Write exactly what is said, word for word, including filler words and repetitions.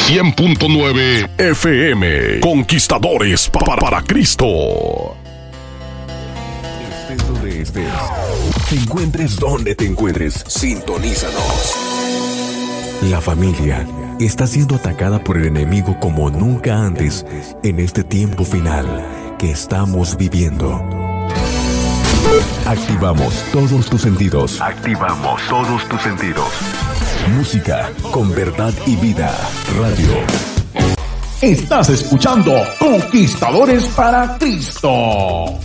cien punto nueve F M. Conquistadores pa- para, para Cristo. Estés donde estés, te encuentres donde te encuentres, sintonízanos. La familia está siendo atacada por el enemigo como nunca antes en este tiempo final que estamos viviendo. Activamos todos tus sentidos. Activamos todos tus sentidos. Música con verdad y vida. Radio. Estás escuchando Conquistadores para Cristo.